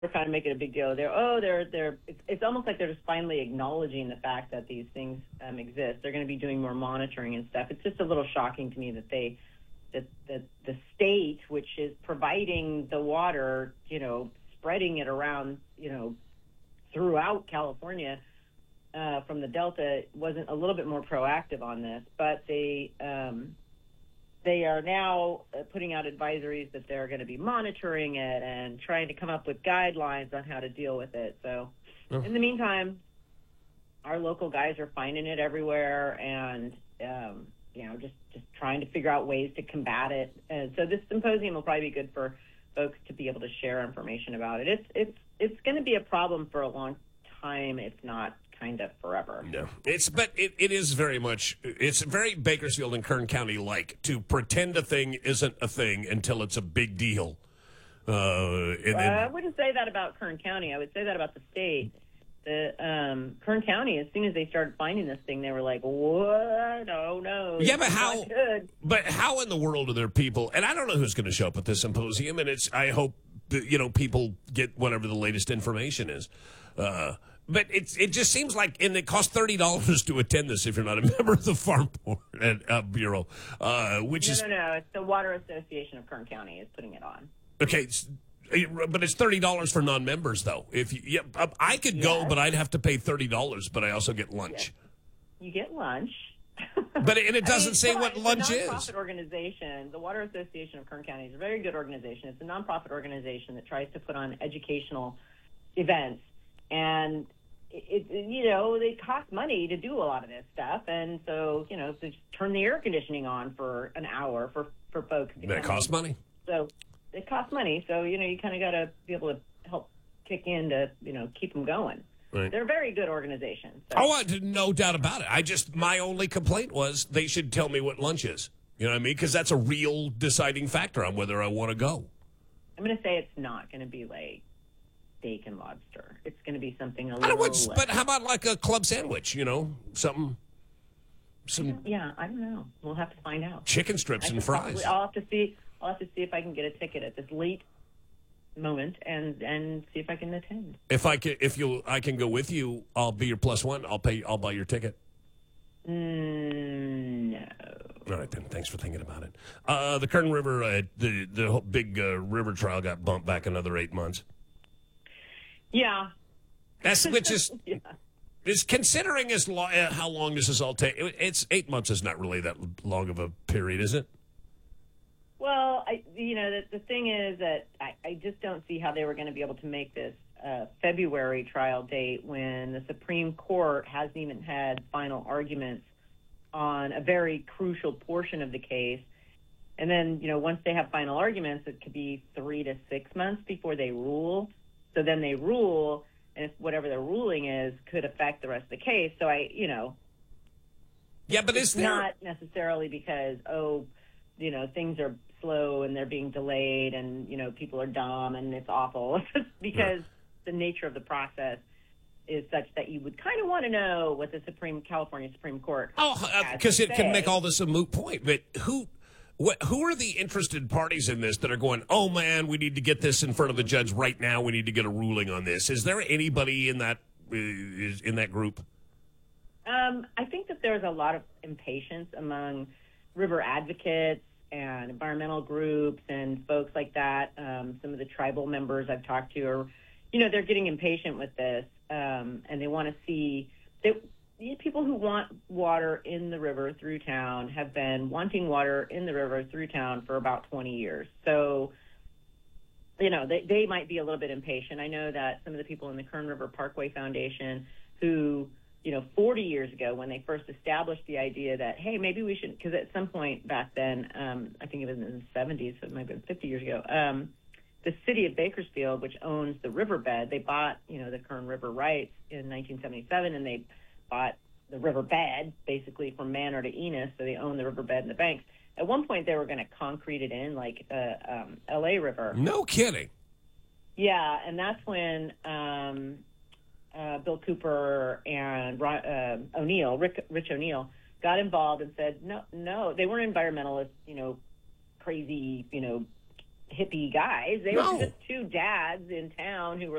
We're kind of making a big deal. It's almost like they're just finally acknowledging the fact that these things exist. They're going to be doing more monitoring and stuff. It's just a little shocking to me that the state, which is providing the water, spreading it around, throughout California from the Delta, wasn't a little bit more proactive on this. But they are now putting out advisories that they're going to be monitoring it and trying to come up with guidelines on how to deal with it. So in the meantime, our local guys are finding it everywhere and, just trying to figure out ways to combat it. And so this symposium will probably be good for folks to be able to share information about it. It's going to be a problem for a long time, if not kind of forever. No, it is very much, it's very Bakersfield and Kern County like to pretend a thing isn't a thing until it's a big deal. I wouldn't say that about Kern County. I would say that about the state. The Kern County, as soon as they started finding this thing, they were like, "What? Oh no!" Yeah, but how? But how in the world are there people? And I don't know who's going to show up at this symposium. And I hope that, people get whatever the latest information is. But it just seems like, and it costs $30 to attend this if you're not a member of the Farm Bureau, which is no. It's the Water Association of Kern County is putting it on. Okay, but it's $30 for non-members, though. I could go, but I'd have to pay $30. But I also get lunch. Yes. You get lunch. But it doesn't say what lunch is. It's a nonprofit organization. The Water Association of Kern County is a very good organization. It's a nonprofit organization that tries to put on educational events, and they cost money to do a lot of this stuff. And so to just turn the air conditioning on for an hour for folks. That costs money. So it costs money. So you kind of got to be able to help kick in to keep them going. Right. They're a very good organization. So. Oh, no doubt about it. My only complaint was they should tell me what lunch is. You know what I mean? Because that's a real deciding factor on whether I want to go. I'm going to say it's not going to be like steak and lobster. It's going to be something a little but how about like a club sandwich? Something. Yeah, I don't know. We'll have to find out. Chicken strips and fries. I'll have to see if I can get a ticket at this late moment and see if I can attend. I can go with you. I'll be your plus one. I'll buy your ticket. No. All right then. Thanks for thinking about it. The Kern River, the whole big river trial got bumped back another 8 months. Yeah. Which is yeah. Is considering how long this is all take. It's 8 months is not really that long of a period, is it? Well, the thing is that I just don't see how they were going to be able to make this February trial date when the Supreme Court hasn't even had final arguments on a very crucial portion of the case. And then, once they have final arguments, it could be 3 to 6 months before they rule. So then they rule, and if whatever their ruling is could affect the rest of the case. So yeah, but it's not necessarily because, things are slow and they're being delayed and, people are dumb and it's awful. It's because the nature of the process is such that you would kind of want to know what the California Supreme Court because it can make all this a moot point. But who are the interested parties in this that are going, oh, man, we need to get this in front of the judge right now. We need to get a ruling on this. Is there anybody in that group? I think that there's a lot of impatience among river advocates and environmental groups and folks like that. Some of the tribal members I've talked to are, they're getting impatient with this, and they want to see that people who want water in the river through town have been wanting water in the river through town for about 20 years. So, they might be a little bit impatient. I know that some of the people in the Kern River Parkway Foundation who 40 years ago when they first established the idea that, hey, maybe we should, because at some point back then, I think it was in the 70s, so it might have been 50 years ago, the city of Bakersfield, which owns the riverbed, they bought, the Kern River rights in 1977, and they bought the riverbed basically from Manor to Enos, so they own the riverbed and the banks. At one point, they were going to concrete it in like L.A. River. No kidding. Yeah, and that's when Bill Cooper and Rich O'Neill, got involved and said, no, they weren't environmentalists, crazy, hippie guys. They No. were just two dads in town who were